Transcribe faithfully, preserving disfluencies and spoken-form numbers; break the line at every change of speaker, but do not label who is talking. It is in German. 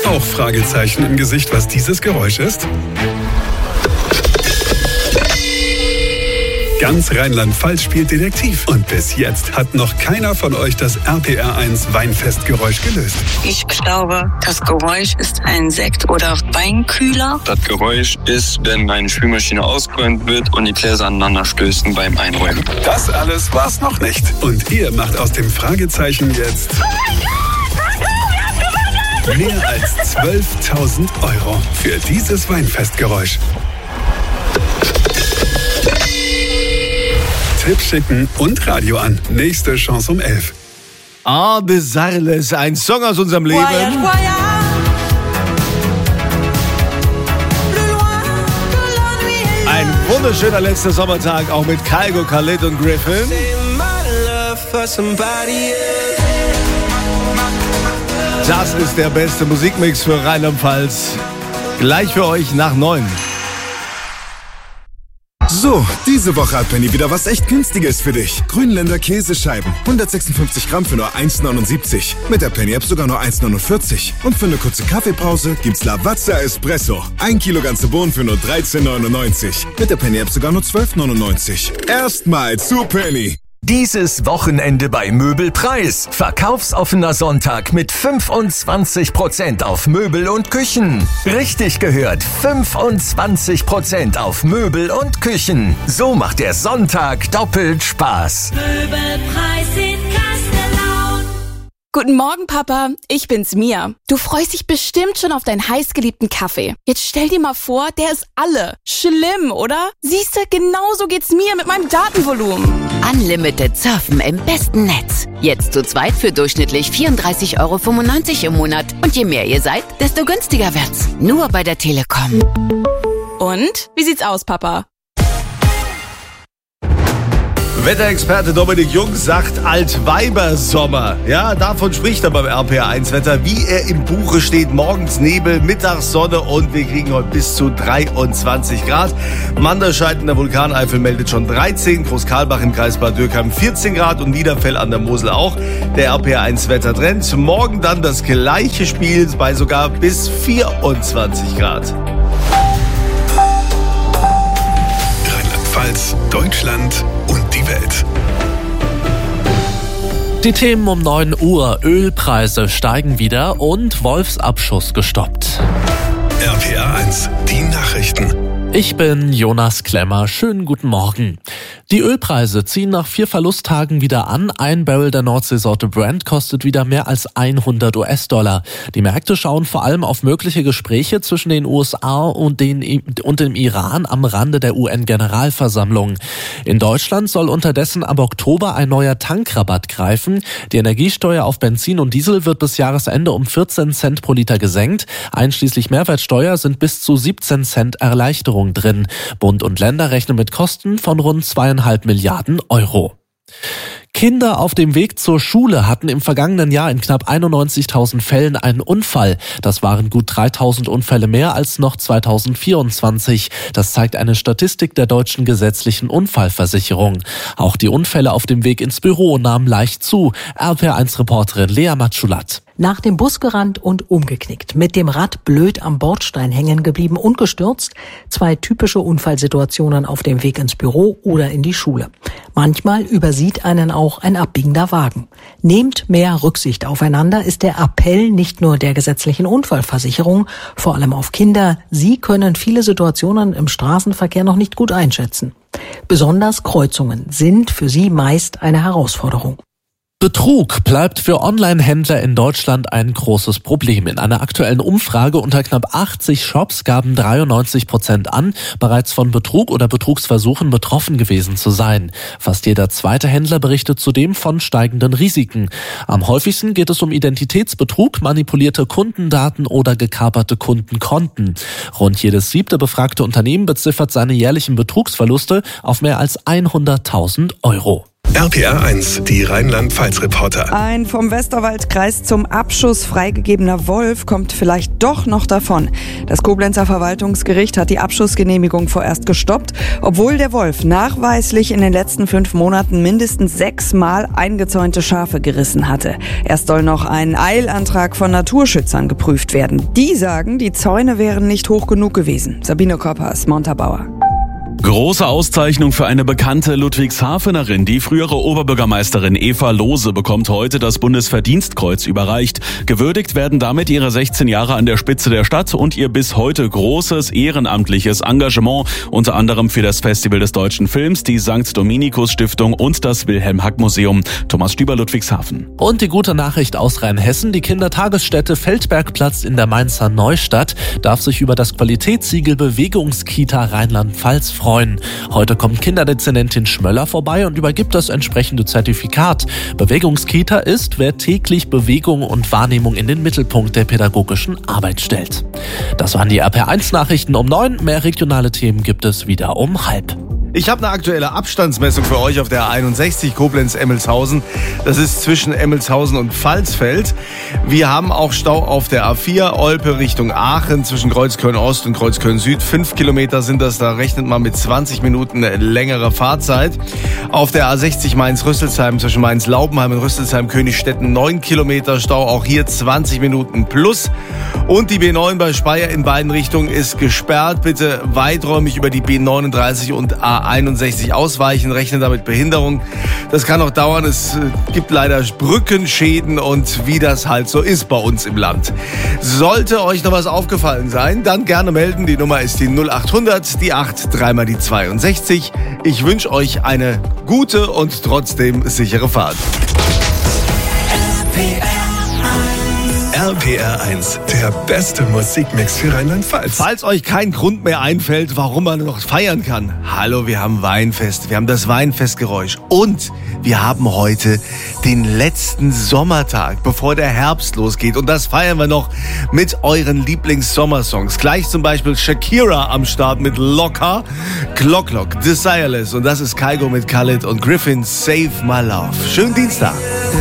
Auch Fragezeichen im Gesicht, was dieses Geräusch ist? Ganz Rheinland-Pfalz spielt Detektiv. Und bis jetzt hat noch keiner von euch das R P R eins Weinfestgeräusch gelöst.
Ich glaube, das Geräusch ist ein Sekt- oder Weinkühler.
Das Geräusch ist, wenn meine Spülmaschine ausgeräumt wird und die Gläser aneinander stößen beim Einräumen.
Das alles war's noch nicht. Und ihr macht aus dem Fragezeichen jetzt mehr als zwölftausend Euro für dieses Weinfestgeräusch. Tipp schicken und Radio an. Nächste Chance um elf.
Ah, Bizarres, ein Song aus unserem Leben. Ein wunderschöner letzter Sommertag, auch mit Kygo, Khalid und Griffin. Das ist der beste Musikmix für Rheinland-Pfalz. Gleich für euch nach neun.
So, diese Woche hat Penny wieder was echt Günstiges für dich. Grünländer Käsescheiben. hundertsechsundfünfzig Gramm für nur eins neunundsiebzig. Mit der Penny-App sogar nur eins neunundvierzig. Und für eine kurze Kaffeepause gibt's Lavazza Espresso. Ein Kilo ganze Bohnen für nur dreizehn neunundneunzig. Mit der Penny-App sogar nur zwölf neunundneunzig. Erstmal zu Penny.
Dieses Wochenende bei Möbelpreis. Verkaufsoffener Sonntag mit fünfundzwanzig Prozent auf Möbel und Küchen. Richtig gehört, fünfundzwanzig Prozent auf Möbel und Küchen. So macht der Sonntag doppelt Spaß.
Möbelpreis in Kastellaun. Guten Morgen, Papa. Ich bin's, Mia. Du freust dich bestimmt schon auf deinen heißgeliebten Kaffee. Jetzt stell dir mal vor, der ist alle. Schlimm, oder? Siehste, genauso geht's mir mit meinem Datenvolumen.
Unlimited Surfen im besten Netz. Jetzt zu zweit für durchschnittlich vierunddreißig Euro fünfundneunzig im Monat. Und je mehr ihr seid, desto günstiger wird's. Nur bei der Telekom.
Und? Wie sieht's aus, Papa?
Wetterexperte Dominik Jung sagt Altweibersommer. Ja, davon spricht er beim R P R eins Wetter, wie er im Buche steht. Morgens Nebel, mittags Sonne und wir kriegen heute bis zu dreiundzwanzig Grad. Manderscheid in der Vulkaneifel meldet schon dreizehn, Großkarlbach im Kreis Bad Dürkheim vierzehn Grad und Niederfell an der Mosel auch. Der R P R eins Wettertrend. Morgen dann das gleiche Spiel bei sogar bis vierundzwanzig Grad.
Rheinland-Pfalz, Deutschland und die Welt.
Die Themen um neun Uhr. Ölpreise steigen wieder und Wolfsabschuss gestoppt.
R P R eins, die Nachrichten.
Ich bin Jonas Klemmer. Schönen guten Morgen. Die Ölpreise ziehen nach vier Verlusttagen wieder an. Ein Barrel der Nordseesorte Brent kostet wieder mehr als hundert US-Dollar. Die Märkte schauen vor allem auf mögliche Gespräche zwischen den U S A und, den, und dem Iran am Rande der U N-Generalversammlung. In Deutschland soll unterdessen ab Oktober ein neuer Tankrabatt greifen. Die Energiesteuer auf Benzin und Diesel wird bis Jahresende um vierzehn Cent pro Liter gesenkt. Einschließlich Mehrwertsteuer sind bis zu siebzehn Cent Erleichterung drin. Bund und Länder rechnen mit Kosten von rund zweieinhalb Milliarden Euro. Kinder auf dem Weg zur Schule hatten im vergangenen Jahr in knapp einundneunzigtausend Fällen einen Unfall. Das waren gut dreitausend Unfälle mehr als noch zweitausendvierundzwanzig. Das zeigt eine Statistik der deutschen gesetzlichen Unfallversicherung. Auch die Unfälle auf dem Weg ins Büro nahmen leicht zu. R P R eins Reporterin Lea Matschulat.
Nach dem Bus gerannt und umgeknickt, mit dem Rad blöd am Bordstein hängen geblieben und gestürzt. Zwei typische Unfallsituationen auf dem Weg ins Büro oder in die Schule. Manchmal übersieht einen auch ein abbiegender Wagen. Nehmt mehr Rücksicht aufeinander ist der Appell nicht nur der gesetzlichen Unfallversicherung, vor allem auf Kinder. Sie können viele Situationen im Straßenverkehr noch nicht gut einschätzen. Besonders Kreuzungen sind für sie meist eine Herausforderung.
Betrug bleibt für Online-Händler in Deutschland ein großes Problem. In einer aktuellen Umfrage unter knapp achtzig Shops gaben dreiundneunzig Prozent an, bereits von Betrug oder Betrugsversuchen betroffen gewesen zu sein. Fast jeder zweite Händler berichtet zudem von steigenden Risiken. Am häufigsten geht es um Identitätsbetrug, manipulierte Kundendaten oder gekaperte Kundenkonten. Rund jedes siebte befragte Unternehmen beziffert seine jährlichen Betrugsverluste auf mehr als hunderttausend Euro.
R P R eins, die Rheinland-Pfalz-Reporter.
Ein vom Westerwaldkreis zum Abschuss freigegebener Wolf kommt vielleicht doch noch davon. Das Koblenzer Verwaltungsgericht hat die Abschussgenehmigung vorerst gestoppt, obwohl der Wolf nachweislich in den letzten fünf Monaten mindestens sechsmal eingezäunte Schafe gerissen hatte. Erst soll noch ein Eilantrag von Naturschützern geprüft werden. Die sagen, die Zäune wären nicht hoch genug gewesen. Sabine Koppers, Montabaur.
Große Auszeichnung für eine bekannte Ludwigshafenerin. Die frühere Oberbürgermeisterin Eva Lohse bekommt heute das Bundesverdienstkreuz überreicht. Gewürdigt werden damit ihre sechzehn Jahre an der Spitze der Stadt und ihr bis heute großes ehrenamtliches Engagement, unter anderem für das Festival des deutschen Films, die Sankt Dominikus Stiftung und das Wilhelm-Hack-Museum. Thomas Stüber, Ludwigshafen.
Und die gute Nachricht aus Rheinhessen: Die Kindertagesstätte Feldbergplatz in der Mainzer Neustadt darf sich über das Qualitätssiegel Bewegungskita Rheinland-Pfalz freuen. Heute kommt Kinderdezernentin Schmöller vorbei und übergibt das entsprechende Zertifikat. Bewegungskita ist, wer täglich Bewegung und Wahrnehmung in den Mittelpunkt der pädagogischen Arbeit stellt. Das waren die R P R eins Nachrichten um neun. Mehr regionale Themen gibt es wieder um halb.
Ich habe eine aktuelle Abstandsmessung für euch auf der A einundsechzig Koblenz-Emmelshausen. Das ist zwischen Emmelshausen und Pfalzfeld. Wir haben auch Stau auf der A vier Olpe Richtung Aachen zwischen Kreuzköln-Ost und Kreuzköln-Süd. Fünf Kilometer sind das, da rechnet man mit zwanzig Minuten längere Fahrzeit. Auf der A sechzig Mainz-Rüsselsheim zwischen Mainz-Laubenheim und Rüsselsheim-Königstetten neun Kilometer Stau, auch hier zwanzig Minuten plus. Und die B neun bei Speyer in beiden Richtungen ist gesperrt. Bitte weiträumig über die B neununddreißig und A einundsechzig ausweichen, rechnen damit Behinderung. Das kann noch dauern. Es gibt leider Brückenschäden und wie das halt so ist bei uns im Land. Sollte euch noch was aufgefallen sein, dann gerne melden. Die Nummer ist die null achthundert, die acht, dreimal die zweiundsechzig. Ich wünsche euch eine gute und trotzdem sichere Fahrt.
R P R eins, der beste Musikmix für Rheinland-Pfalz.
Falls euch kein Grund mehr einfällt, warum man noch feiern kann. Hallo, wir haben Weinfest, wir haben das Weinfestgeräusch und wir haben heute den letzten Sommertag, bevor der Herbst losgeht. Und das feiern wir noch mit euren Lieblings-Sommersongs. Gleich zum Beispiel Shakira am Start mit Locker, Clock Clock, Desireless und das ist Kygo mit Khalid und Griffin, Save My Love. Schönen Dienstag.